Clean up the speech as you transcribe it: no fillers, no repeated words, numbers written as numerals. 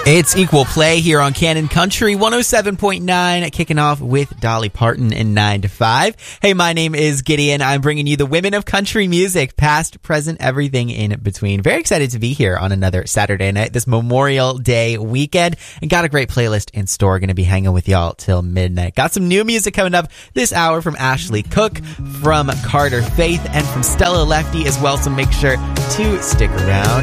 It's Equal Play here on Canon Country 107.9, kicking off with Dolly Parton in 9 to 5. Hey, my name is Gideon. I'm bringing you the women of country music, past, present, everything in between. Very excited to be here on another Saturday night, this Memorial Day weekend, and got a great playlist in store. Going to be hanging with y'all till midnight. Got some new music coming up this hour from Ashley Cook, from Carter Faith, and from Stella Lefty as well, so make sure to stick around.